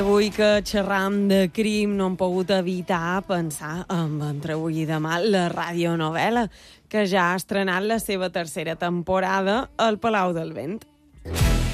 Avui que xerram de crim no hem pogut evitar pensar en Entre avui i demà, la radionovel·la, que ja ha estrenat la seva tercera temporada al Palau del Vent.